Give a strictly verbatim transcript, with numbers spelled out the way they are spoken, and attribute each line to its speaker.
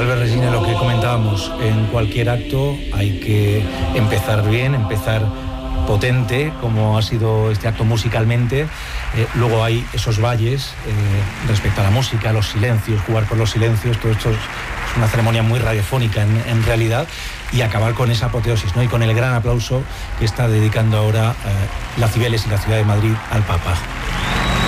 Speaker 1: Albert Resina, lo que comentábamos, en cualquier acto hay que empezar bien, empezar potente, como ha sido este acto musicalmente. Eh, luego hay esos valles eh, respecto a la música, los silencios, jugar con los silencios, todo esto es una ceremonia muy radiofónica en, en realidad, y acabar con esa apoteosis, ¿no? Y con el gran aplauso que está dedicando ahora eh, la Cibeles y la Ciudad de Madrid al Papa.